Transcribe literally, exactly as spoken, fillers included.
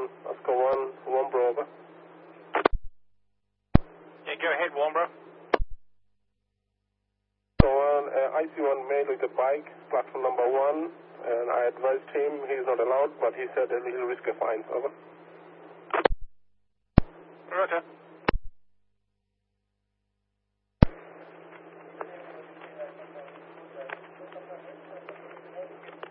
one, Oscar one, Wombro, over. Yeah, go ahead, Wombro. So one, uh, I C one male with a bike, platform number one, and I advised him he's not allowed, but he said that he'll risk a fine, over. Roger.